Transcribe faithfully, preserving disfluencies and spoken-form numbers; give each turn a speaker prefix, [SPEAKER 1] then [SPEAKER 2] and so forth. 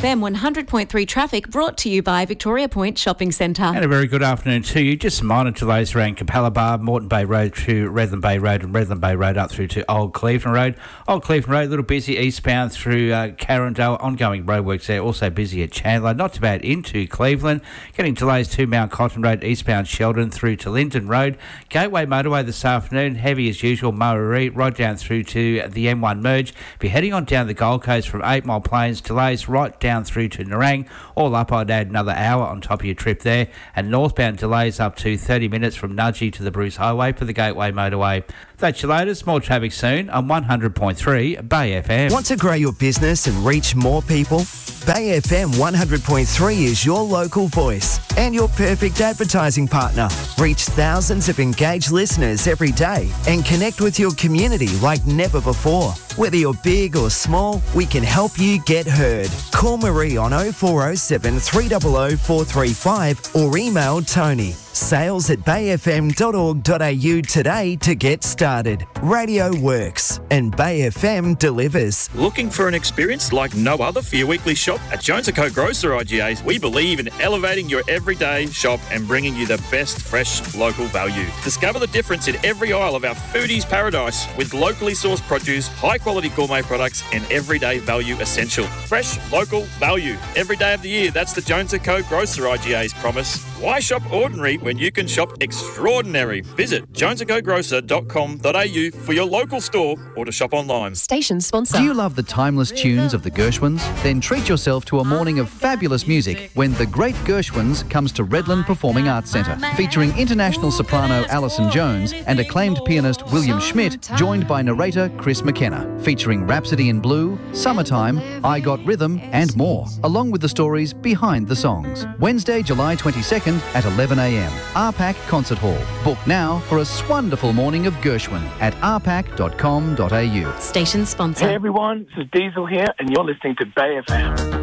[SPEAKER 1] F M one hundred point three traffic brought to you by Victoria Point Shopping Centre.
[SPEAKER 2] And a very good afternoon to you. Just some minor delays around Capella Bar, Moreton Bay Road to Redland Bay Road and Redland Bay Road up through to Old Cleveland Road. Old Cleveland Road, a little busy eastbound through uh, Carindale. Ongoing roadworks there. Also busy at Chandler. Not too bad into Cleveland. Getting delays to Mount Cotton Road, eastbound Sheldon through to Linden Road. Gateway Motorway this afternoon. Heavy as usual. Murray right down through to the M one merge. Be heading on down the Gold Coast from Eight Mile Plains. Delays right down through to Nerang. All up, I'd add another hour on top of your trip there. And northbound delays up to thirty minutes from Nudgee to the Bruce Highway for the Gateway Motorway. That's your latest. More traffic soon on one hundred point three Bay F M.
[SPEAKER 3] Want to grow your business and reach more people? Bay F M one hundred point three is your local voice and your perfect advertising partner. Reach thousands of engaged listeners every day and connect with your community like never before. Whether you're big or small, we can help you get heard. Call Marie on oh four oh seven, three hundred, four three five or email Tony. Sales at bay f m dot org dot a u today to get started. Radio works and Bay F M delivers.
[SPEAKER 4] Looking for an experience like no other for your weekly shop? At Jones and Co Grocer I G As, we believe in elevating your everyday shop and bringing you the best fresh local value. Discover the difference in every aisle of our foodies paradise with locally sourced produce, high quality gourmet products and everyday value essential. Fresh local value every day of the year. That's the Jones and Co Grocer I G A's promise. Why shop ordinary when you can shop extraordinary? Visit jones and co grocer dot com dot a u for your local store or to shop online.
[SPEAKER 5] Station sponsor.
[SPEAKER 6] Do you love the timeless tunes of the Gershwins? Then treat yourself to a morning of fabulous music when the Great Gershwins comes to Redland Performing Arts Centre, featuring international soprano Alison Jones and acclaimed pianist William Schmidt, joined by narrator Chris McKenna, featuring Rhapsody in Blue, Summertime, I Got Rhythm and more, along with the stories behind the songs. Wednesday, July twenty-second at eleven a m. R PAC Concert Hall. Book now for a swonderful morning of Gershwin at r pac dot com dot a u.
[SPEAKER 1] Station sponsor.
[SPEAKER 7] Hey everyone, this is Diesel here and you're listening to Bay F M.